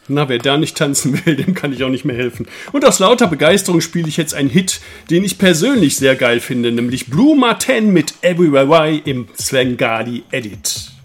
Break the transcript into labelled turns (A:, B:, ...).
A: Na, wer da nicht tanzen will, dem kann ich auch nicht mehr helfen. Und aus lauter Begeisterung spiele ich jetzt einen Hit, den ich persönlich sehr geil finde, nämlich Blue Martin mit Everywhere Why im Svengali Edit.